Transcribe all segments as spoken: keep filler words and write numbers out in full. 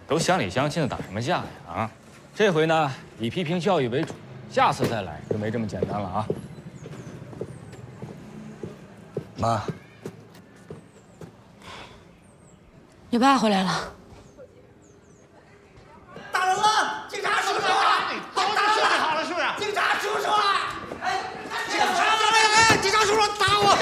都乡里乡亲的，打什么架呀？啊，这回呢以批评教育为主，下次再来就没这么简单了啊。 妈， 你爸回来了。 打人了！警察叔叔啊！ 都是设计好了是不是？ 警察叔叔啊！哎，警察！哎，警察叔叔打我！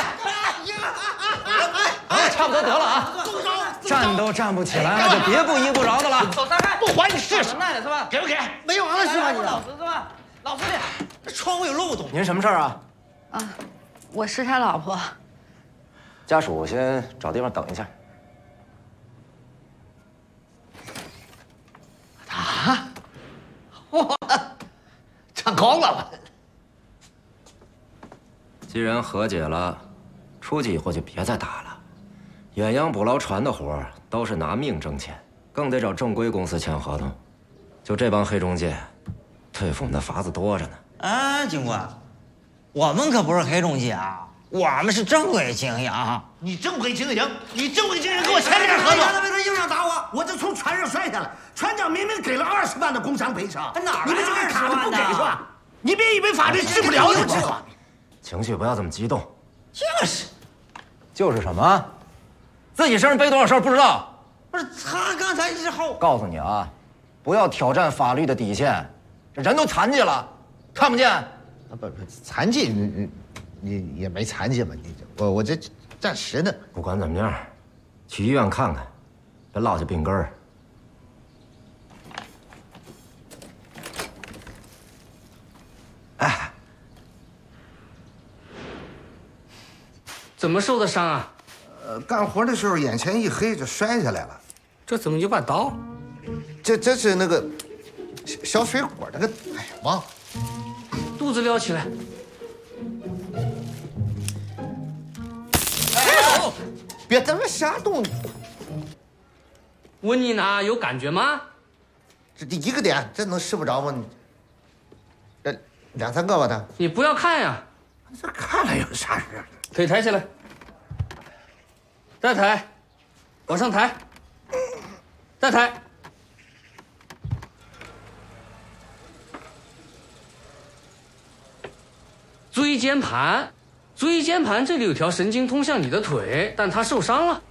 哎， 哎，差不多得了啊！站都站不起来了，就别不依不饶的了。 走三开，不还你试试？ 什么来的是吧？ 给不给？ 没完了是吧你？ 老实是吧？老实点。 这窗户有漏洞。 您什么事儿啊？ 啊，我是他老婆。 家属先找地方等一下。 啊！哇，长高了吧？ 既然和解了，出去以后就别再打了。远洋捕捞船的活儿都是拿命挣钱，更得找正规公司签合同。就这帮黑中介，对付我们的法子多着呢。 哎，警官，我们可不是黑中介啊，我们是正规经营啊。 你正规经营，你正规经营，给我签这份合同。 他为了硬要打我，我就从船上摔下来。船长明明给了二十万的工伤赔偿， 哪你们这个卡子不给是吧？ 你别以为法律治不了你这。 情绪不要这么激动。 就是， 就是什么？自己身上背多少事儿不知道？ 不是他刚才之后， 告诉你啊，不要挑战法律的底线。这人都残疾了，看不见？ 啊不不，残疾你你你也没残疾嘛，你我我这暂时的。 不管怎么样，去医院看看，别落下病根儿。哎， 怎么受的伤啊？ 呃，干活的时候眼前一黑，就摔下来了。 这怎么有把刀？ 这这是那个削水果那个，哎呀，忘了。 肚子撩起来。 哎呦，别这么瞎动。 问你呢，有感觉吗？ 这第一个点，这能试不着吗？这两三个吧，他。 你不要看呀。 这看了有啥事？ 腿抬起来。再抬，往上抬。再抬。椎间盘，椎间盘这里有条神经通向你的腿，但它受伤了。